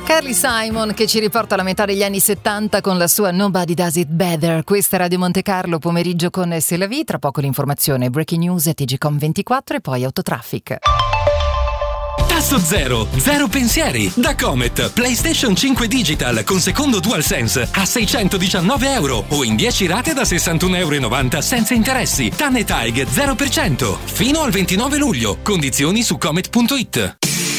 Carly Simon che ci riporta alla metà degli anni 70 con la sua Nobody Does It Better. Questa è Radio Monte Carlo, pomeriggio con C'est la vie, tra poco l'informazione, breaking news e TGcom 24 e poi Autotraffic. Tasso zero, zero pensieri. Da Comet, PlayStation 5 Digital con secondo DualSense a €619 o in 10 rate da €61,90 senza interessi. TAN e TAEG 0% fino al 29 luglio. Condizioni su comet.it.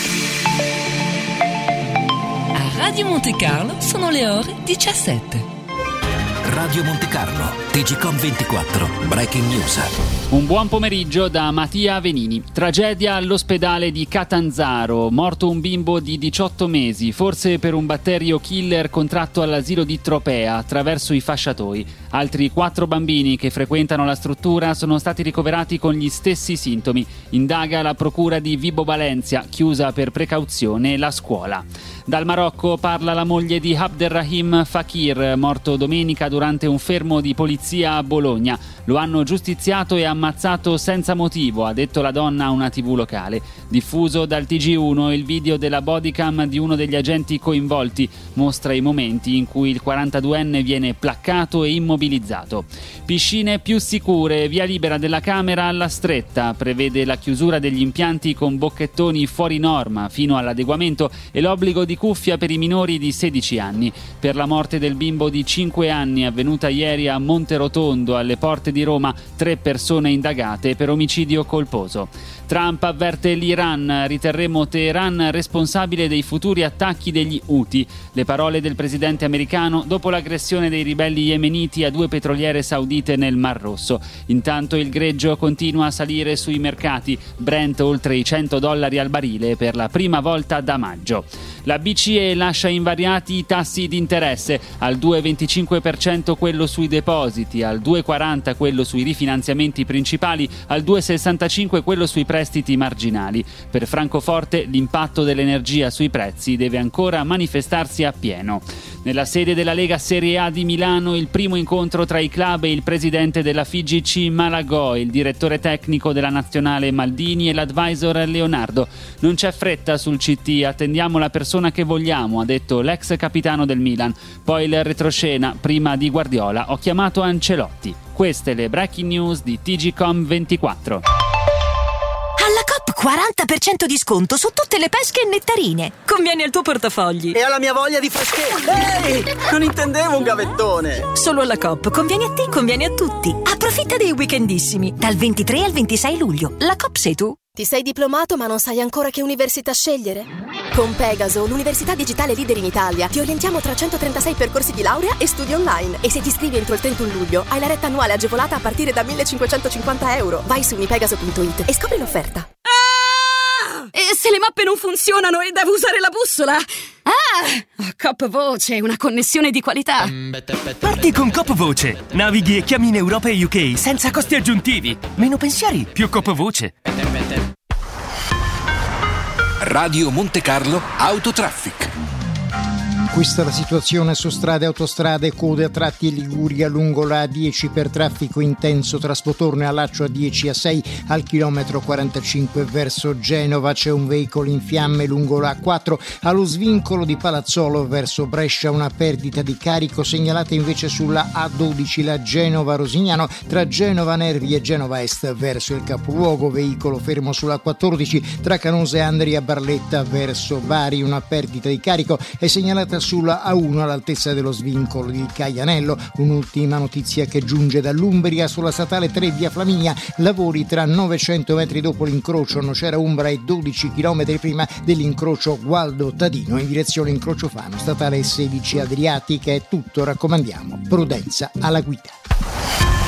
Radio Monte Carlo sono le ore 17. Radio Monte Carlo, TGcom 24, breaking news. Un buon pomeriggio da Mattia Venini. Tragedia all'ospedale di Catanzaro, morto un bimbo di 18 mesi, forse per un batterio killer contratto all'asilo di Tropea attraverso i fasciatoi. Altri 4 bambini che frequentano la struttura sono stati ricoverati con gli stessi sintomi. Indaga la procura di Vibo Valentia, chiusa per precauzione la scuola. Dal Marocco parla la moglie di Abderrahim Fakir, morto domenica durante un fermo di polizia a Bologna. Lo hanno giustiziato e ammazzato senza motivo, ha detto la donna a una TV locale. Diffuso dal TG1 il video della bodycam di uno degli agenti coinvolti mostra i momenti in cui il 42enne viene placcato e immobilizzato. Piscine più sicure, via libera della Camera alla Stretta, prevede la chiusura degli impianti con bocchettoni fuori norma fino all'adeguamento e l'obbligo di cuffia per i minori di 16 anni. Per la morte del bimbo di 5 anni avvenuta ieri a Monterotondo, alle porte di Roma, 3 persone indagate per omicidio colposo. Trump avverte l'Iran, riterremo Teheran responsabile dei futuri attacchi degli Houthi. Le parole del presidente americano dopo l'aggressione dei ribelli yemeniti a 2 petroliere saudite nel Mar Rosso. Intanto il greggio continua a salire sui mercati, Brent oltre i $100 al barile per la prima volta da maggio. La BCE lascia invariati i tassi di interesse, al 2,25% quello sui depositi, al 2,40% quello sui rifinanziamenti principali, al 2,65% quello sui prestiti marginali. Per Francoforte l'impatto dell'energia sui prezzi deve ancora manifestarsi appieno. Nella sede della Lega Serie A di Milano il primo incontro tra i club e il presidente della FIGC Malagò, il direttore tecnico della nazionale Maldini e l'advisor Leonardo. Non c'è fretta sul CT, attendiamo la persona che vogliamo, ha detto l'ex capitano del Milan. Poi il retroscena, prima di Guardiola ho chiamato Ancelotti. Queste le breaking news di TGcom 24. Alla Coop 40% di sconto su tutte le pesche e nettarine. Conviene al tuo portafogli. E alla mia voglia di freschezza. Ehi, non intendevo un gavettone. Solo alla Coop. Conviene a te, conviene a tutti. Approfitta dei weekendissimi. Dal 23 al 26 luglio. La Coop sei tu. Ti sei diplomato ma non sai ancora che università scegliere? Con Pegaso, l'università digitale leader in Italia, ti orientiamo tra 136 percorsi di laurea e studi online. E se ti iscrivi entro il 31 luglio, hai la retta annuale agevolata a partire da €1.550. Vai su unipegaso.it e scopri l'offerta. Ah! E se le mappe non funzionano e devo usare la bussola? Ah! Coop Voce, una connessione di qualità. Parti con Coop Voce. Navighi e chiami in Europa e UK senza costi aggiuntivi. Meno pensieri, più Coop Voce. Radio Monte Carlo, Autotraffic. Questa è la situazione su strade e autostrade, code a tratti in Liguria lungo la A10 per traffico intenso tra Spotorno e Allaccio A10 A6 al chilometro 45 verso Genova. C'è un veicolo in fiamme lungo la A4 allo svincolo di Palazzolo verso Brescia, una perdita di carico segnalata invece sulla A12 la Genova-Rosignano tra Genova Nervi e Genova Est verso il capoluogo, veicolo fermo sulla A14 tra Canosa e Andria Barletta verso Bari, una perdita di carico è segnalata sulla A1 all'altezza dello svincolo di Caianello. Un'ultima notizia che giunge dall'Umbria: sulla statale 3 via Flaminia, lavori tra 900 metri dopo l'incrocio Nocera Umbra e 12 km prima dell'incrocio Gualdo Tadino in direzione incrocio Fano, statale 16 Adriatica. È tutto, raccomandiamo prudenza alla guida.